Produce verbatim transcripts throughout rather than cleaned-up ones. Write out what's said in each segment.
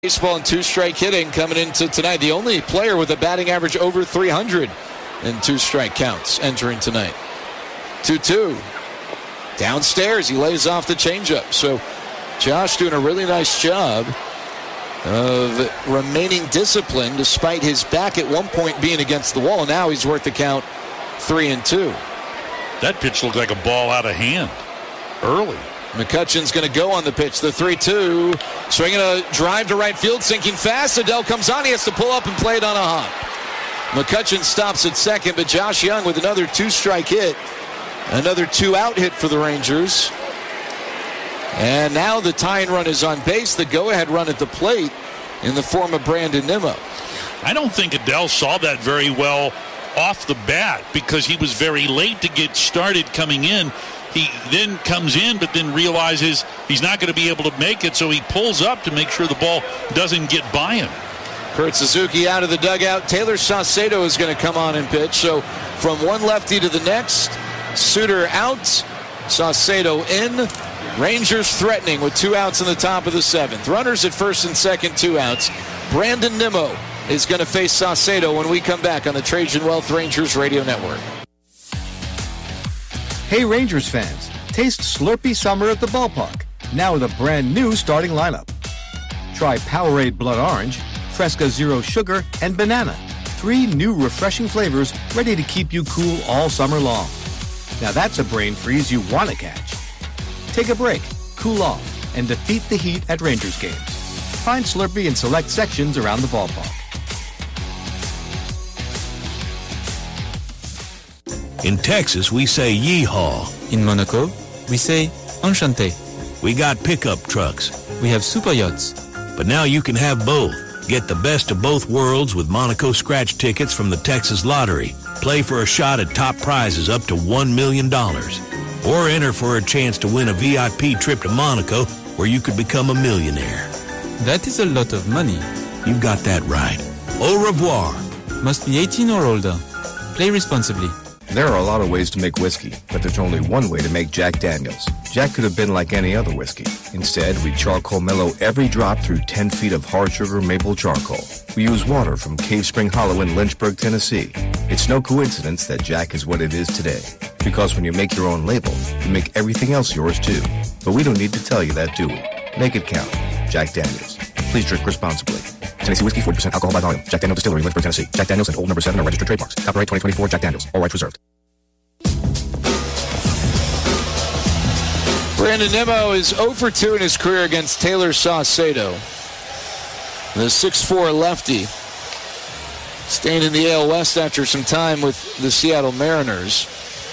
Baseball and two-strike hitting coming into tonight. The only player with a batting average over three hundred in two-strike counts entering tonight. two two. Downstairs, he lays off the changeup. So Josh doing a really nice job of remaining disciplined despite his back at one point being against the wall. Now he's worth the count three and two. That pitch looked like a ball out of hand early. McCutcheon's going to go on the pitch. The three two. Swinging a drive to right field, sinking fast. Adell comes on. He has to pull up and play it on a hop. McCutcheon stops at second, but Josh Young with another two-strike hit. Another two-out hit for the Rangers. And now the tying run is on base. The go-ahead run at the plate in the form of Brandon Nimmo. I don't think Adell saw that very well off the bat because he was very late to get started coming in. He then comes in, but then realizes he's not going to be able to make it, so he pulls up to make sure the ball doesn't get by him. Kurt Suzuki out of the dugout. Taylor Saucedo is going to come on and pitch. So from one lefty to the next, Suter out, Saucedo in. Rangers threatening with two outs in the top of the seventh. Runners at first and second, two outs. Brandon Nimmo is going to face Saucedo when we come back on the Trajan Wealth Rangers Radio Network. Hey Rangers fans, taste Slurpee Summer at the ballpark, now with a brand new starting lineup. Try Powerade Blood Orange, Fresca Zero Sugar, and Banana. Three new refreshing flavors ready to keep you cool all summer long. Now that's a brain freeze you want to catch. Take a break, cool off, and defeat the heat at Rangers games. Find Slurpee in select sections around the ballpark. In Texas, we say yeehaw. In Monaco, we say enchanté. We got pickup trucks. We have super yachts. But now you can have both. Get the best of both worlds with Monaco scratch tickets from the Texas Lottery. Play for a shot at top prizes up to one million dollars. Or enter for a chance to win a V I P trip to Monaco where you could become a millionaire. That is a lot of money. You've got that right. Au revoir. Must be eighteen or older. Play responsibly. There are a lot of ways to make whiskey, but there's only one way to make Jack Daniels. Jack could have been like any other whiskey. Instead, we charcoal mellow every drop through ten feet of hard sugar maple charcoal. We use water from Cave Spring Hollow in Lynchburg, Tennessee. It's no coincidence that Jack is what it is today. Because when you make your own label, you make everything else yours too. But we don't need to tell you that, do we? Make it count. Jack Daniels. Please drink responsibly. Tennessee Whiskey, forty percent alcohol by volume. Jack Daniels Distillery, Lynchburg, Tennessee. Jack Daniels and Old Number seven are registered trademarks. Copyright twenty twenty-four Jack Daniels. All rights reserved. Brandon Nimmo is zero for two in his career against Taylor Saucedo. The six foot four lefty staying in the A L West after some time with the Seattle Mariners.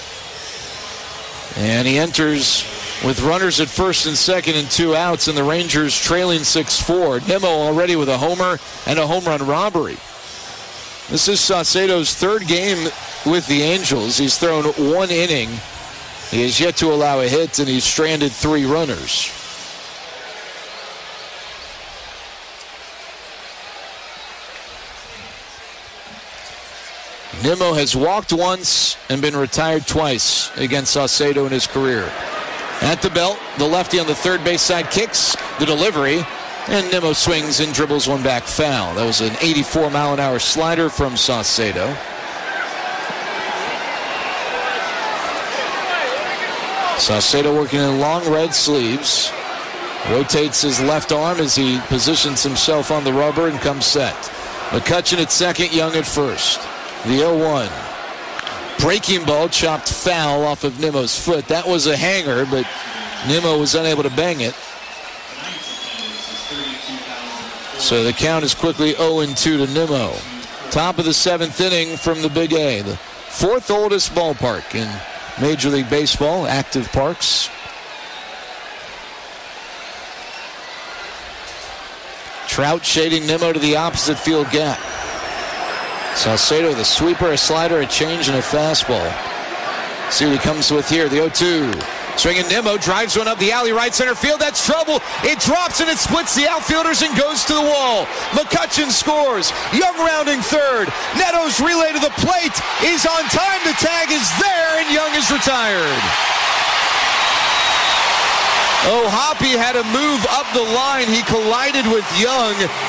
And he enters with runners at first and second and two outs, and the Rangers trailing six four. Nimmo already with a homer and a home run robbery. This is Saucedo's third game with the Angels. He's thrown one inning. He has yet to allow a hit, and he's stranded three runners. Nimmo has walked once and been retired twice against Saucedo in his career. At the belt, the lefty on the third base side kicks the delivery, and Nimmo swings and dribbles one back foul. That was an eighty-four mile an hour slider from Saucedo. Saucedo working in long red sleeves. Rotates his left arm as he positions himself on the rubber and comes set. McCutcheon at second, Young at first. The oh one. Breaking ball chopped foul off of Nimmo's foot. That was a hanger, but Nimmo was unable to bang it. So the count is quickly oh and two to Nimmo. Top of the seventh inning from the Big A, the fourth oldest ballpark in Major League Baseball, active parks. Trout shading Nimmo to the opposite field gap. Saucedo, the sweeper, a slider, a change, and a fastball. See what he comes with here. The oh two. Swinging Nimmo, drives one up the alley, right center field. That's trouble. It drops and it splits the outfielders and goes to the wall. McCutcheon scores. Young rounding third. Neto's relay to the plate is on time. The tag is there, and Young is retired. Oh, Hoppy had to move up the line. He collided with Young.